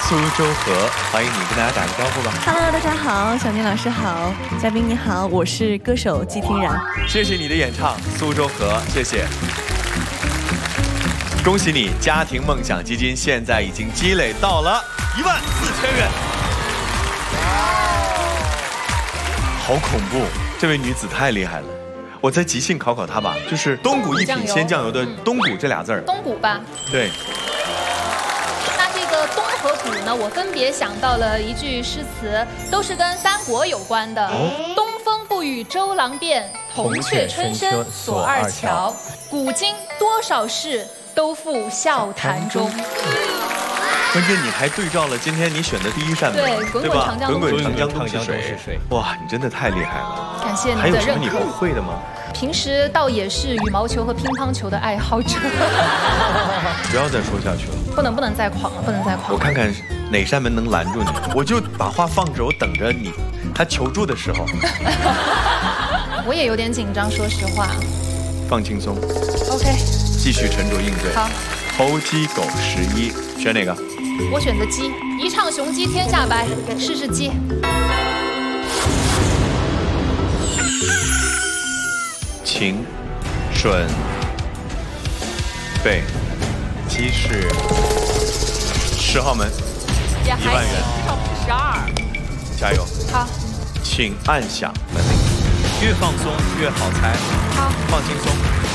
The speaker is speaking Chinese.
苏州河，欢迎你跟大家打个招呼吧。 Hello， 大家好，小宁老师好，嘉宾你好，我是歌手季听然。 谢谢你的演唱，苏州河，谢谢。恭喜你，家庭梦想基金现在已经积累到了14000元。好恐怖，这位女子太厉害了。我再即兴考她吧，就是冬菇一品鲜酱油的冬菇这俩字儿。 冬菇吧。对。那这个冬和菇呢，我分别想到了一句诗词，都是跟三国有关的。东风不与周郎便，铜雀春深锁二乔。古今多少事，都付笑谈中。 关键你还对照了今天你选的第一扇门， 对吧？ 滚滚长江东逝水。哇，你真的太厉害了！ 感谢你的还有什么认可。 你不会的吗？ 平时倒也是羽毛球和乒乓球的爱好者。 不要再说下去了。 不能再狂了，不能再狂了。 我看看哪扇门能拦住你，我就把话放着，我等着你。他求助的时候。 我也有点紧张，说实话。 放轻松。 OK。 继续沉着应对。 好。 猴鸡狗11，选哪个？ 我选择鸡，一唱雄鸡天下白，试试鸡。 秦、准、备，鸡是10号门，1万元。 12。 加油！ 好。 请按响门铃。越放松越好猜。 好。 放轻松。